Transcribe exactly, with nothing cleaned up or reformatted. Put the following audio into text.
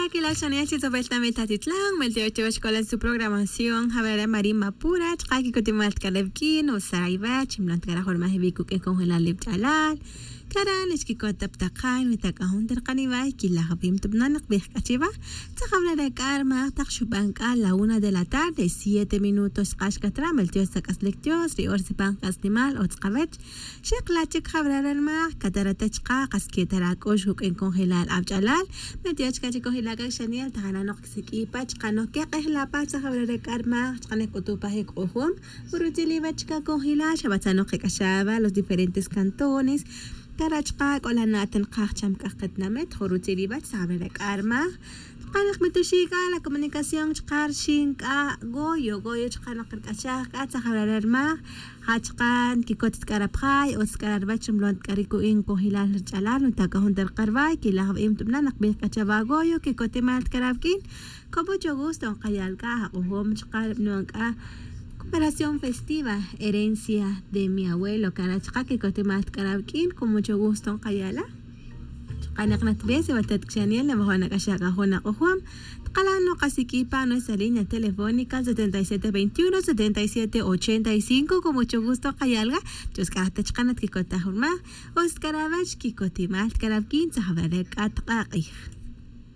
que la Chanel se sobelta metatitlan, veintiocho escuelas su programación, hablará Marín Mapura, Chaki Cotimal Kalevkin, o Saraiba, Chimlant Garajor Mahibiku que congela Lib Jalal, Karan, Eskiko Taptakan, Mitakahun Terkanibay, Kilahapim Tubnanak Bekachiva, Tahabla de Karma, Takshubanka, la una de la tarde, siete minutos, Kashkatram, el tío Sacas Lectios, Rior Sipan Castimal, Otskavech, Sheklachik Habrarma, Kataratechka, Kasketarak, Oshuk en congelar Abjalal, Metiachka Chicohilaga Shaniel, Tahanok Sikipa, Chkano Keklapa, Tahabla de Karma, Chanekotupahek Ohum, Urutilivachka Congela, Shabatano Kekashaba, los diferentes cantones. Tarachka kola natin kacham kakatnamet horutilibat sabre rek arma kanak metushika la comunicación chkarshin ka goyo goyo chkanak kakashak at sahabrarma hachkan kikot karaphay oskararbat chumlont karikuin ko hilal chalan utakahon der karvay kilahab im tubna nakbih kachaba goyo kikotimat karabkin kobo gusto kayalka hakuhom chkar nuanka Operación festiva, herencia de mi abuelo, Karachka, que cotemat Karabkin, con mucho gusto en Kayala. Kanaknat Bese, Waltet Xaniel, la mejor Nakashaka Jona Ojuam, Kalano Kasikipa, nuestra línea telefónica setenta y siete veintiuno, setenta y siete ochenta y cinco, con mucho gusto Kayalga, Chuskatachkanat Kikotajurma, Oscaravach, Kikotimat Karabkin, Sahabarek Atqaqih.